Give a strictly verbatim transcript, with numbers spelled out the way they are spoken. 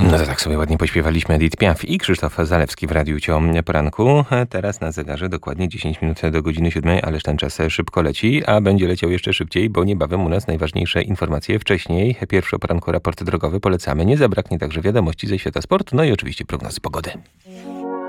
No to tak sobie ładnie pośpiewaliśmy Edith Piaf i Krzysztof Zalewski w Radiu Cio Poranku. Teraz na zegarze dokładnie dziesięć minut do godziny siódmej, ależ ten czas szybko leci, a będzie leciał jeszcze szybciej, bo niebawem u nas najważniejsze informacje wcześniej. Pierwszy o poranku raport drogowy polecamy. Nie zabraknie także wiadomości ze świata sportu, no i oczywiście prognozy pogody.